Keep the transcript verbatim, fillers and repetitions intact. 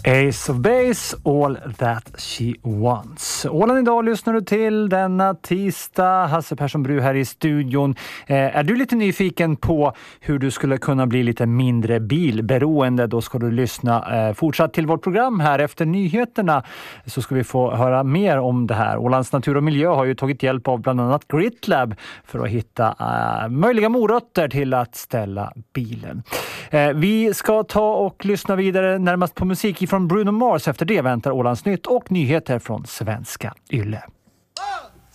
Ace of Base, All That She Wants. Åland idag lyssnar du till denna tisdag. Hasse Persson Bru här i studion. Eh, är du lite nyfiken på hur du skulle kunna bli lite mindre bilberoende, då ska du lyssna eh, fortsatt till vårt program här efter nyheterna. Så ska vi få höra mer om det här. Ålands natur och miljö har ju tagit hjälp av bland annat GritLab för att hitta eh, möjliga morötter till att ställa bilen. Eh, vi ska ta och lyssna vidare närmast på musik från Bruno Mars. Efter det väntar Ålands nytt och nyheter från Svenska Yle.